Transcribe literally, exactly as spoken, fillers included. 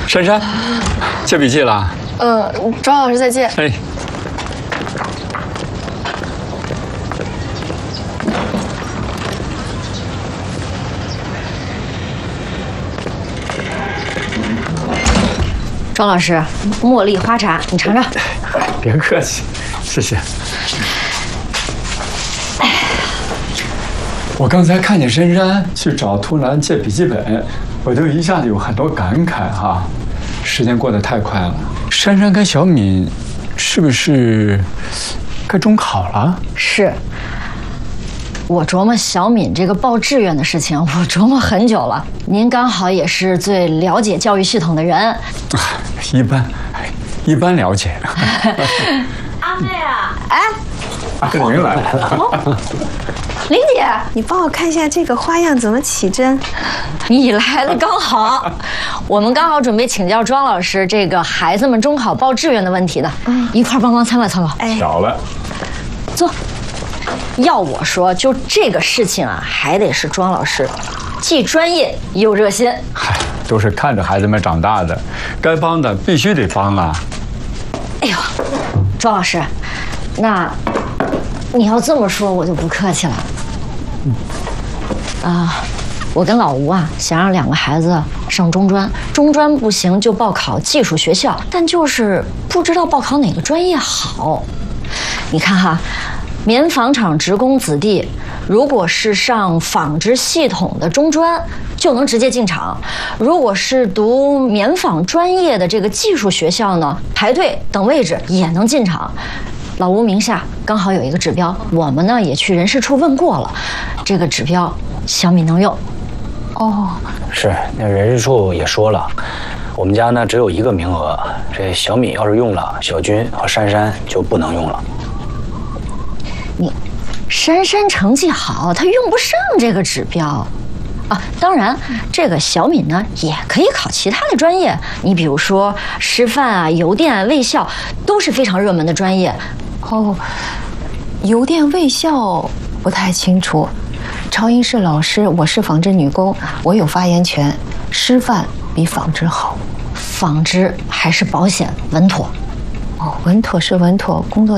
珊珊，借笔记了？ 呃，庄老师再见。 哎。 庄老师，茉莉花茶，你尝尝。 别客气，谢谢。我刚才看见珊珊去找突兰借笔记本，我就一下子有很多感慨哈。时间过得太快了，珊珊跟小敏是不是该中考了？ 是。 我琢磨小敏这个报志愿的事情，我琢磨很久了。您刚好也是最了解教育系统的人， 一般，一般了解。 阿妹啊， 哎， 您来了。 林姐， 你帮我看一下这个花样怎么起针？ 你来的刚好，我们刚好准备请教庄老师这个孩子们中考报志愿的问题的，嗯、一块帮忙参考参考。 哎， 巧了， 坐。 要我说，就这个事情啊，还得是庄老师，既专业又热心。 嗨，都是看着孩子们长大的，该帮的必须得帮啊。 哎呦，庄老师，那你要这么说，我就不客气了。嗯，啊，我跟老吴啊，想让两个孩子上中专，中专不行就报考技术学校，但就是不知道报考哪个专业好。你看哈。 棉纺厂职工子弟，如果是上纺织系统的中专，就能直接进厂；如果是读棉纺专业的这个技术学校呢，排队等位置也能进厂。老吴名下刚好有一个指标，我们呢也去人事处问过了，这个指标小敏能用。 哦，是那人事处也说了，我们家呢只有一个名额，这小敏要是用了，小军和珊珊就不能用了。 你，珊珊成绩好，她用不上这个指标，啊，当然，这个小敏呢也可以考其他的专业，你比如说师范啊、邮电啊、卫校，都是非常热门的专业。 哦，邮电卫校不太清楚。超英是老师，我是纺织女工，我有发言权。师范比纺织好， 纺织还是保险稳妥。 哦，稳妥是稳妥，工作。